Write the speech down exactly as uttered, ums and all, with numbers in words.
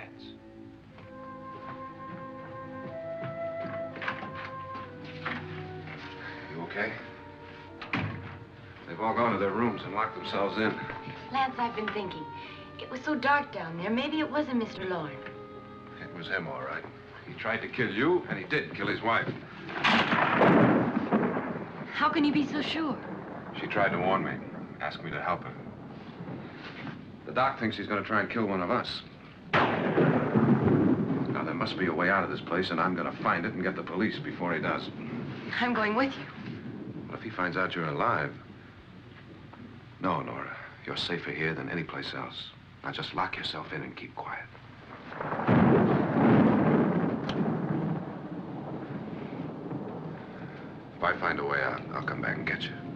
chance. You okay? They've all gone to their rooms and locked themselves in. Lance, I've been thinking. It was so dark down there. Maybe it wasn't Mister Lorne. It was him, all right. He tried to kill you, and he did kill his wife. How can you be so sure? She tried to warn me, asked me to help her. The doc thinks he's going to try and kill one of us. Now, there must be a way out of this place, and I'm going to find it and get the police before he does. I'm going with you. Well, if he finds out you're alive... No, Nora. You're safer here than any place else. Now, just lock yourself in and keep quiet. If I find a way out, I'll come back and get you.